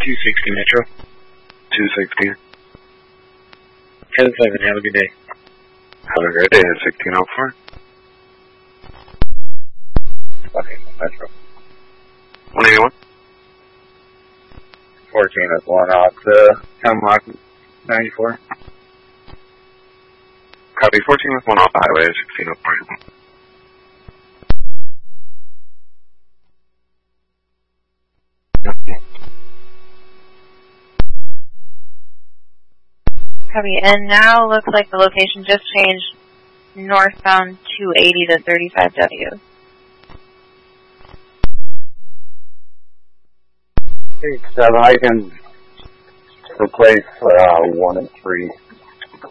260 Metro. 260. 10-7, have a good day. Have a great day at 1604. Okay, Metro. 181. 14 is 1 off to Hemlock 94. Copy, 14 with 1 off the highway at 1604. Copy, and now looks like the location just changed northbound 280 to 35W. 8-7, I can replace 1 and 3.